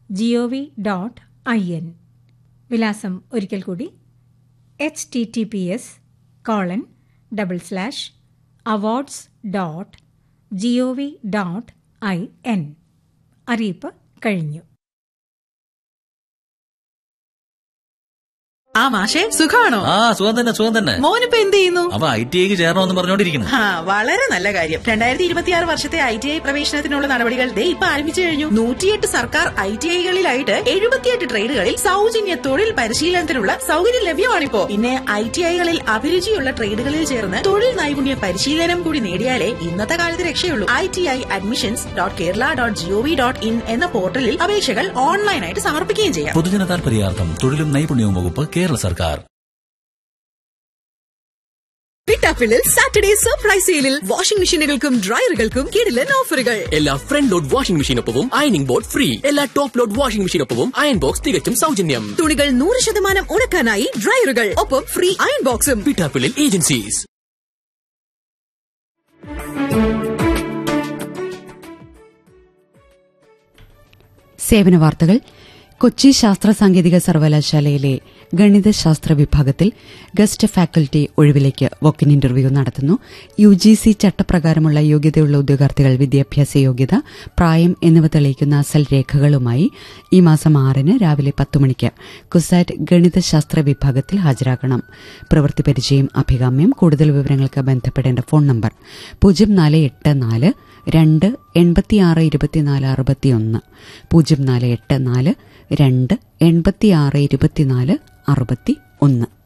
www.awards.gov.in. വിലാസം ഒരിക്കൽ കൂടി https://awards.gov.in. അറിയിപ്പ് കഴിഞ്ഞു. ആ മാഷേ, സുഖാണോ? സുഖം തന്നെ. മോനിപ്പോ എന്ത് ചെയ്യുന്നു? അവ ITIക്ക് ചേരണമെന്ന് പറഞ്ഞോണ്ടിരിക്കുന്നു. വളരെ നല്ല കാര്യം. 2026 വർഷത്തെ ITI പ്രവേശനത്തിനുള്ള നടപടികൾ ഇപ്പൊ ആരംഭിച്ചു കഴിഞ്ഞു. 108 സർക്കാർ ITIകളിലായിട്ട് 78 ട്രേഡുകളിൽ സൗജന്യ തൊഴിൽ പരിശീലനത്തിനുള്ള സൗകര്യം ലഭ്യമാണിപ്പോ. പിന്നെ ITIകളിൽ അഭിരുചിയുള്ള ട്രേഡുകളിൽ ചേർന്ന് തൊഴിൽ നൈപുണ്യ പരിശീലനം കൂടി നേടിയാലേ ഇന്നത്തെ കാലത്ത് രക്ഷയുള്ളൂ. ITI.admissions.kerala.gov.in എന്ന പോർട്ടലിൽ അപേക്ഷകൾ ഓൺലൈനായിട്ട് സമർപ്പിക്കുകയും ചെയ്യാം. പൊതുജന താൽപര്യാർത്ഥം തൊഴിലും നൈപുണ്യവും വകുപ്പ്, കേരള സർക്കാർ. പിട്ടാപ്പിളിൽ സാറ്റർഡേ സർപ്രൈസ് സെയിലിൽ വാഷിംഗ് മെഷീനുകൾക്കും ഡ്രയറുകൾക്കും കിടിലൻ ഓഫറുകൾ. എല്ലാ front load washing മെഷീനൊപ്പവും ironing board free. എല്ലാ top load washing മെഷീനൊപ്പവും iron box തികച്ചും സൗജന്യം. തുണികൾ 100% ഉണക്കാനായി ഡ്രയറുകൾ, ഒപ്പം ഫ്രീ അയൺ ബോക്സും. പിട്ടാപ്പിളിൽ ഏജൻസീസ്. സേവന വാർത്തകൾ. കൊച്ചി ശാസ്ത്ര സാങ്കേതിക സർവകലാശാലയിലെ ഗണിതശാസ്ത്ര വിഭാഗത്തിൽ ഗസ്റ്റ് ഫാക്കൽറ്റി ഒഴിവിലേക്ക് വോക്കിൻ ഇന്റർവ്യൂ നടത്തുന്നു. UGC ചട്ടപ്രകാരമുള്ള യോഗ്യതയുള്ള ഉദ്യോഗാർത്ഥികൾ വിദ്യാഭ്യാസ യോഗ്യത, പ്രായം എന്നിവ തെളിയിക്കുന്ന അസൽ രേഖകളുമായി ഈ മാസം 6 രാവിലെ 10 മണിക്ക് കുസാറ്റ് ഗണിതശാസ്ത്ര വിഭാഗത്തിൽ ഹാജരാകണം. പ്രവൃത്തി പരിചയം അഭികാമ്യം. കൂടുതൽ വിവരങ്ങൾക്ക് ബന്ധപ്പെടേണ്ട ഫോൺ നമ്പർ 0484 2 86 24 61 0484 2 86 24 61.